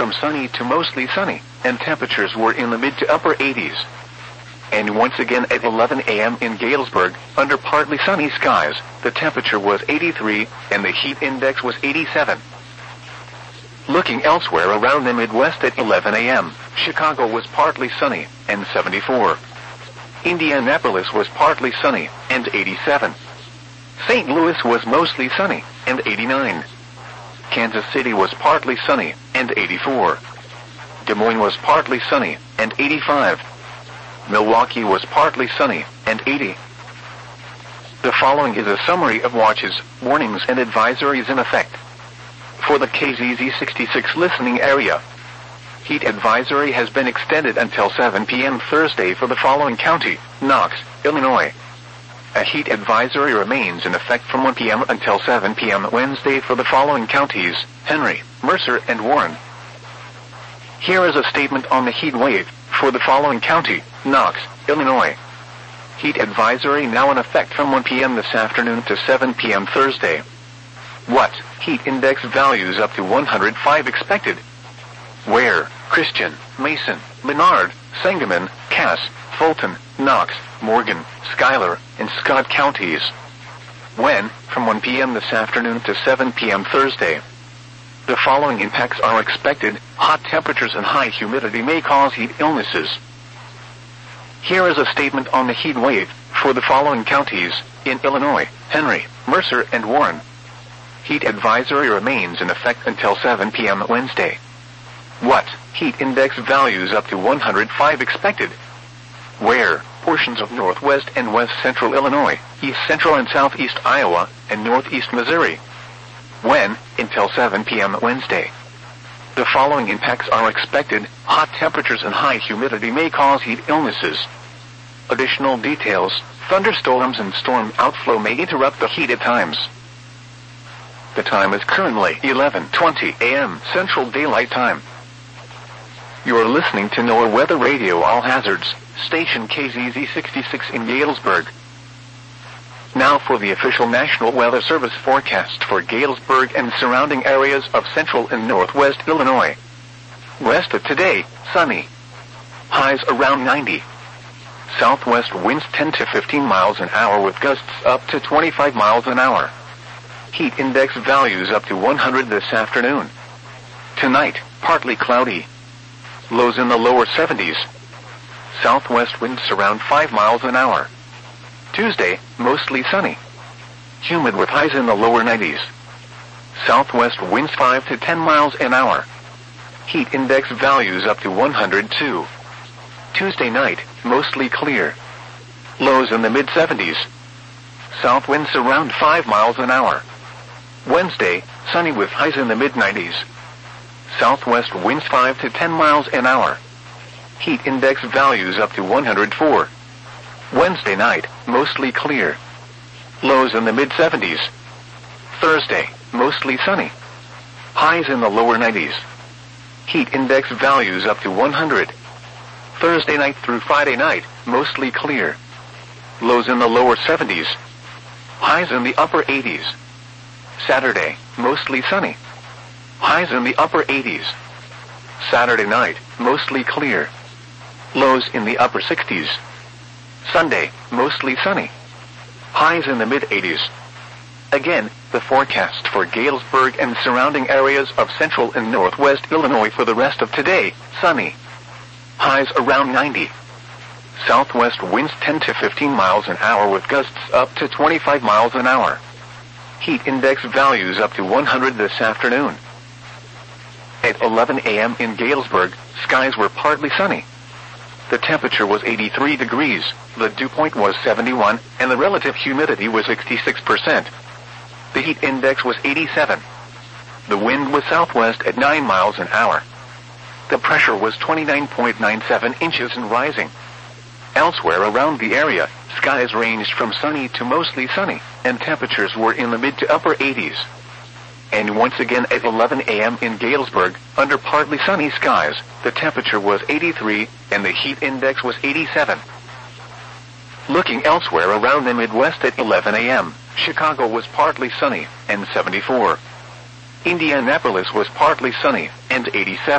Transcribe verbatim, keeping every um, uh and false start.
from sunny to mostly sunny, and temperatures were in the mid to upper eighties. And once again at eleven a m in Galesburg, under partly sunny skies, the temperature was eighty-three, and the heat index was eighty-seven. Looking elsewhere around the Midwest at eleven a m, Chicago was partly sunny, and seventy-four. Indianapolis was partly sunny, and eighty-seven. Saint Louis was mostly sunny, and eighty-nine. Kansas City was partly sunny, and eighty-four. Des Moines was partly sunny, and eighty-five. Milwaukee was partly sunny, and eighty. The following is a summary of watches, warnings, and advisories in effect. For the K Z Z sixty-six listening area, heat advisory has been extended until seven p m Thursday for the following county: Knox, Illinois. A heat advisory remains in effect from one p m until seven p m Wednesday for the following counties: Henry, Mercer, and Warren. Here is a statement on the heat wave for the following county: Knox, Illinois. Heat advisory now in effect from one p m this afternoon to seven p m Thursday. What? Heat index values up to one hundred five expected. Where? Christian, Mason, Menard, Sangamon, Cass, Fulton, Knox, Morgan, Schuyler, and Scott counties. When? From one p m this afternoon to seven p m Thursday. The following impacts are expected: hot temperatures and high humidity may cause heat illnesses. Here is a statement on the heat wave for the following counties in Illinois: Henry, Mercer, and Warren. Heat advisory remains in effect until seven p m Wednesday. What? Heat index values up to one hundred five expected. Where? Portions of northwest and west central Illinois, east central and southeast Iowa, and northeast Missouri. When? Until seven p m Wednesday. The following impacts are expected: hot temperatures and high humidity may cause heat illnesses. Additional details: thunderstorms and storm outflow may interrupt the heat at times. The time is currently eleven twenty a m Central Daylight Time. You are listening to NOAA Weather Radio All Hazards, station K Z Z sixty-six in Galesburg. Now for the official National Weather Service forecast for Galesburg and surrounding areas of central and northwest Illinois. West of today, sunny. Highs around ninety. Southwest winds ten to fifteen miles an hour with gusts up to twenty-five miles an hour. Heat index values up to one hundred this afternoon. Tonight, partly cloudy. Lows in the lower seventies. Southwest winds around five miles an hour. Tuesday, mostly sunny. Humid with highs in the lower nineties. Southwest winds five to ten miles an hour. Heat index values up to one hundred two. Tuesday night, mostly clear. Lows in the mid seventies. South winds around five miles an hour. Wednesday, sunny with highs in the mid nineties. Southwest winds five to ten miles an hour. Heat index values up to one hundred four. Wednesday night, mostly clear. Lows in the mid seventies. Thursday, mostly sunny. Highs in the lower nineties. Heat index values up to one hundred. Thursday night through Friday night, mostly clear. Lows in the lower seventies. Highs in the upper eighties. Saturday, mostly sunny. Highs in the upper eighties. Saturday night, mostly clear. Lows in the upper sixties. Sunday, mostly sunny. Highs in the mid eighties. Again, the forecast for Galesburg and surrounding areas of central and northwest Illinois for the rest of today: sunny. Highs around ninety. Southwest winds ten to fifteen miles an hour with gusts up to twenty-five miles an hour. Heat index values up to one hundred this afternoon. At eleven a m in Galesburg, skies were partly sunny. The temperature was eighty-three degrees, the dew point was seventy-one, and the relative humidity was sixty-six percent. The heat index was eighty-seven. The wind was southwest at nine miles an hour. The pressure was twenty-nine point nine seven inches and rising. Elsewhere around the area, skies ranged from sunny to mostly sunny, and temperatures were in the mid to upper eighties. And once again at eleven a m in Galesburg, under partly sunny skies, the temperature was eighty-three, and the heat index was eighty-seven. Looking elsewhere around the Midwest at eleven a m, Chicago was partly sunny, and seventy-four. Indianapolis was partly sunny, and eighty-seven.